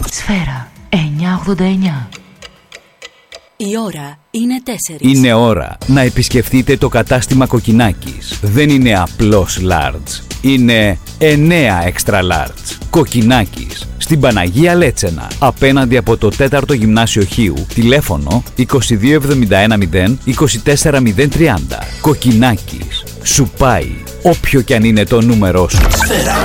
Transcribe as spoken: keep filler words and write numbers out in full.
Σφαίρα εννιακόσια ογδόντα εννιά. Η ώρα είναι τέσσερις. Είναι ώρα να επισκεφτείτε το κατάστημα Κοκκινάκης. Δεν είναι απλώς large. Είναι εννέα extra large. Κοκκινάκης. Στην Παναγία Λέτσενα. Απέναντι από το τέταρτο Γυμνάσιο Χίου. Τηλέφωνο είκοσι δύο εβδομήντα ένα μηδέν είκοσι τέσσερα μηδέν τριάντα. Κοκκινάκης. Σου πάει όποιο κι αν είναι το νούμερό σου.